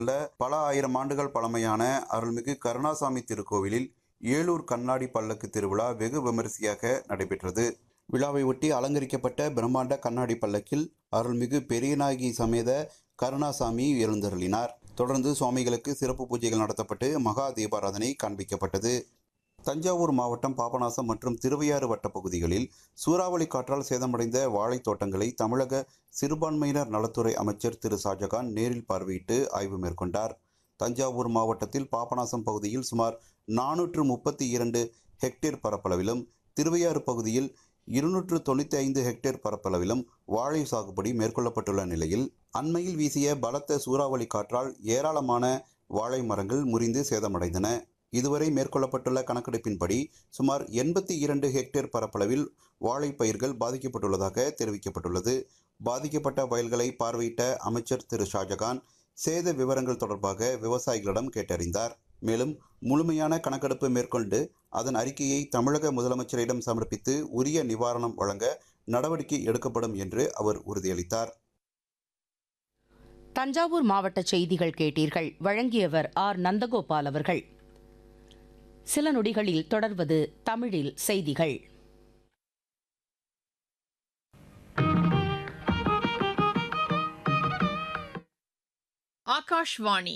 பல ஆயிரம் ஆண்டுகள் பழமையான அருள்மிகு கருணாசாமி திருக்கோவிலில் ஏலூர் கண்ணாடி பல்லக்கு திருவிழா வெகு விமரிசையாக நடைபெற்றது. விழாவை ஒட்டி அலங்கரிக்கப்பட்ட பிரம்மாண்ட கண்ணாடி பல்லக்கில் அருள்மிகு பெரியநாயகி சமேத கருணாசாமி எழுந்தருளினார். தொடர்ந்து சுவாமிகளுக்கு சிறப்பு பூஜைகள் நடத்தப்பட்டு மகா தீபாராதனை காண்பிக்கப்பட்டது. தஞ்சாவூர் மாவட்டம் பாபநாசம் மற்றும் திருவையாறு வட்ட பகுதிகளில் சூறாவளி காற்றால் சேதமடைந்த வாழைத் தோட்டங்களை தமிழக சிறுபான்மையினர் நலத்துறை அமைச்சர் திரு ஷாஜகான் நேரில் பார்வையிட்டு ஆய்வு மேற்கொண்டார். தஞ்சாவூர் மாவட்டத்தில் பாபநாசம் பகுதியில் சுமார் 432 ஹெக்டேர் பரப்பளவிலும், திருவையாறு பகுதியில் 295 ஹெக்டேர் பரப்பளவிலும் வாழை சாகுபடி மேற்கொள்ளப்பட்டுள்ள நிலையில், அண்மையில் வீசிய பலத்த சூறாவளி காற்றால் ஏராளமான வாழை மரங்கள் முறிந்து சேதமடைந்தன. இதுவரை மேற்கொள்ளப்பட்டுள்ள கணக்கெடுப்பின்படி சுமார் 82 ஹெக்டேர் பரப்பளவில் வாழை பயிர்கள் பாதிக்கப்பட்டுள்ளதாக தெரிவிக்கப்பட்டுள்ளது. பாதிக்கப்பட்ட வயல்களை பார்வையிட்ட அமைச்சர் திரு ஷாஜகான் சேத விவரங்கள் தொடர்பாக விவசாயிகளிடம் கேட்டறிந்தார். மேலும் முழுமையான கணக்கெடுப்பு மேற்கொண்டு அதன் அறிக்கையை தமிழக முதலமைச்சரிடம் சமர்ப்பித்து உரிய நிவாரணம் வழங்க நடவடிக்கை எடுக்கப்படும் என்று அவர் உறுதியளித்தார். தஞ்சாவூர் மாவட்ட செய்திகள் கேட்டீர்கள். வழங்கியவர் ஆர். நந்தகோபால் அவர்கள். சில நொடிகளில் தொடர்வது தமிழில் செய்திகள். ஆகாஷ்வாணி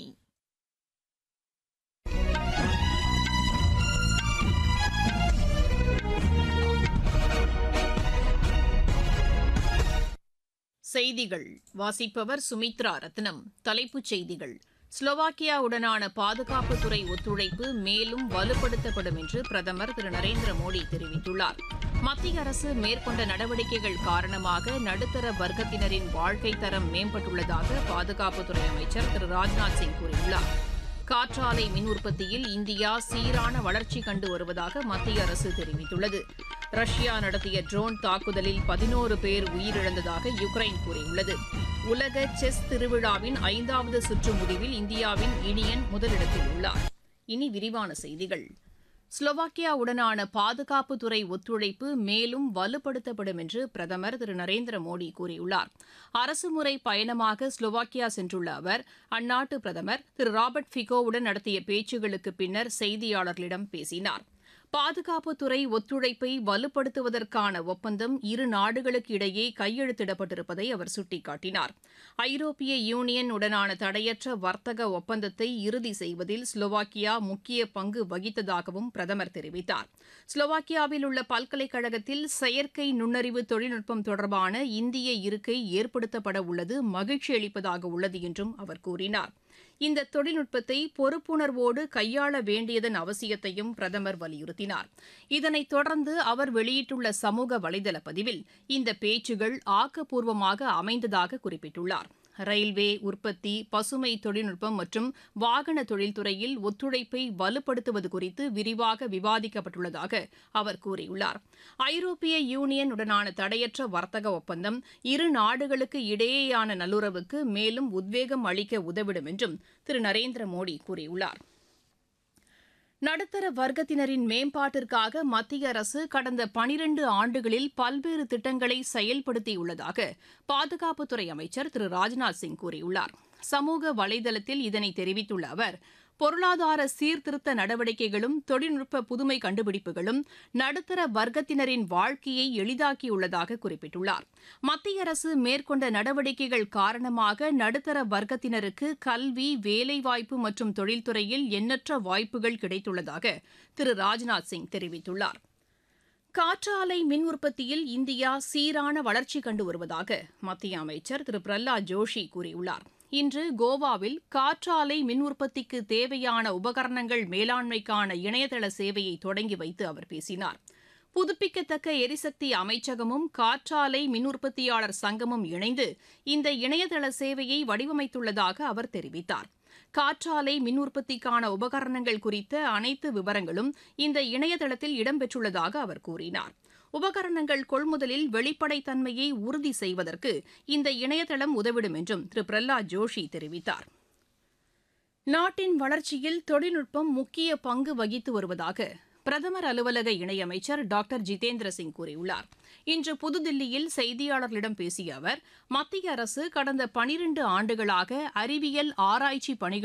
செய்திகள் வாசிப்பவர் சுமித்ரா ரத்னம். தலைப்புச் செய்திகள்: ஸ்லோவாக்கியாவுடனான பாதுகாப்புத்துறை ஒத்துழைப்பு மேலும் வலுப்படுத்தப்படும் என்று பிரதமர் திரு நரேந்திர மோடி தெரிவித்துள்ளார். மத்திய அரசு மேற்கொண்ட நடவடிக்கைகள் காரணமாக நடுத்தர வர்க்கத்தினரின் வாழ்க்கை தரம் மேம்பட்டுள்ளதாக பாதுகாப்புத்துறை அமைச்சர் திரு ராஜ்நாத் சிங் கூறியுள்ளார். காற்றாலை மின் உற்பத்தியில் இந்தியா சீரான வளர்ச்சி கண்டு வருவதாக மத்திய அரசு தெரிவித்துள்ளது. ரஷ்யா நடத்திய ட்ரோன் தாக்குதலில் 11 பேர் உயிரிழந்ததாக யுக்ரைன் கூறியுள்ளது. உலக செஸ் திருவிழாவின் 5வது சுற்று முடிவில் இந்தியாவின் இனியன் முதலிடத்தில் உள்ளார். இனி விரிவான செய்திகள். ஸ்லோவாக்கியாவுடனான பாதுகாப்புத்துறை ஒத்துழைப்பு மேலும் வலுப்படுத்தப்படும் என்று பிரதமர் திரு நரேந்திர மோடி கூறியுள்ளார். அரசுமுறை பயணமாக ஸ்லோவாக்கியா சென்றுள்ள அவர் அந்நாட்டு பிரதமர் திரு ராபர்ட் ஃபிகோவுடன் நடத்திய பேச்சுகளுக்கு பின்னர் செய்தியாளர்களிடம் பேசினார். பாதுகாப்புத்துறை ஒத்துழைப்பை வலுப்படுத்துவதற்கான ஒப்பந்தம் இரு நாடுகளுக்கு இடையே கையெழுத்திடப்பட்டிருப்பதை அவர் சுட்டிக்காட்டினார். ஐரோப்பிய யூனியன் உடனான தடையற்ற வர்த்தக ஒப்பந்தத்தை இறுதி செய்வதில் ஸ்லோவாக்கியா முக்கிய பங்கு வகித்ததாகவும் பிரதமர் தெரிவித்தார். ஸ்லோவாக்கியாவில் உள்ள பல்கலைக்கழகத்தில் செயற்கை நுண்ணறிவு தொழில்நுட்பம் தொடர்பான இந்திய இருக்கை ஏற்படுத்தப்பட உள்ளது மகிழ்ச்சி அளிப்பதாக உள்ளது என்றும் அவர் கூறினார். இந்த தொழில்நுட்பத்தை பொறுப்புணர்வோடு கையாள வேண்டியதன் அவசியத்தையும் பிரதமர் வலியுறுத்தினார். இதனைத் தொடர்ந்து அவர் வெளியிட்டுள்ள சமூக வலைதள பதிவில் இந்த பேச்சுகள் ஆக்கப்பூர்வமாக அமைந்ததாக குறிப்பிட்டுள்ளார். ரயில்வே, உற்பத்தி, பசுமை தொழில்நுட்பம் மற்றும் வாகன தொழில்துறையில் ஒத்துழைப்பை வலுப்படுத்துவது குறித்து விரிவாக விவாதிக்கப்பட்டுள்ளதாக அவர் கூறியுள்ளார். ஐரோப்பிய யூனியன் உடனான தடையற்ற வர்த்தக ஒப்பந்தம் இரு நாடுகளுக்கு இடையேயான நல்லுறவுக்கு மேலும் உத்வேகம் அளிக்க உதவிடும் என்றும் திரு நரேந்திர மோடி கூறியுள்ளார். நடுத்தர வர்க்கத்தினரின் மேம்பாட்டிற்காக மத்திய அரசு கடந்த 12 ஆண்டுகளில் பல்வேறு திட்டங்களை செயல்படுத்தியுள்ளதாக பாதுகாப்புத்துறை அமைச்சர் திரு ராஜ்நாத் சிங் கூறியுள்ளார். சமூக வலைதளத்தில் இதனை தெரிவித்துள்ள அவர், பொருளாதார சீர்திருத்த நடவடிக்கைகளும் தொழில்நுட்ப புதுமை கண்டுபிடிப்புகளும் நடுத்தர வர்க்கத்தினரின் வாழ்க்கையை எளிதாக்கியுள்ளதாக குறிப்பிட்டுள்ளார். மத்திய அரசு மேற்கொண்ட நடவடிக்கைகள் காரணமாக நடுத்தர வர்க்கத்தினருக்கு கல்வி, வேலைவாய்ப்பு மற்றும் தொழில்துறையில் எண்ணற்ற வாய்ப்புகள் கிடைத்துள்ளதாக திரு ராஜ்நாத் சிங் தெரிவித்துள்ளார். காற்றாலை மின் உற்பத்தியில் இந்தியா சீரான வளர்ச்சி கண்டு வருவதாக மத்திய அமைச்சர் திரு பிரஹ்லாத் ஜோஷி கூறியுள்ளார். இன்று கோவாவில் காற்றாலை மின் உற்பத்திக்கு தேவையான உபகரணங்கள் மேலாண்மைக்கான இணையதள சேவையை தொடங்கி வைத்து அவர் பேசினார். புதுப்பிக்கத்தக்க எரிசக்தி அமைச்சகமும் காற்றாலை மின் உற்பத்தியாளர் சங்கமும் இணைந்து இந்த இணையதள சேவையை வடிவமைத்துள்ளதாக அவர் தெரிவித்தார். காற்றாலை மின் உற்பத்திக்கான உபகரணங்கள் குறித்த அனைத்து விவரங்களும் இந்த இணையதளத்தில் இடம்பெற்றுள்ளதாக அவர் கூறினார். உபகரணங்கள் கொள்முதலில் வெளிப்படைத்தன்மையை உறுதி செய்வதற்கு இந்த இணையதளம் உதவிடும் என்றும் திரு பிரஹ்லாத் ஜோஷி தெரிவித்தார். நாட்டின் வளர்ச்சியில் தொழில்நுட்பம் முக்கிய பங்கு வகித்து வருவதாக பிரதமர் அலுவலக இணையமைச்சர் டாக்டர் ஜிதேந்திர சிங் கூறியுள்ளார். இன்று புதுதில்லியில் செய்தியாளர்களிடம் பேசிய அவர், மத்திய அரசு கடந்த 12 ஆண்டுகளாக அறிவியல் ஆராய்ச்சி பணிகள்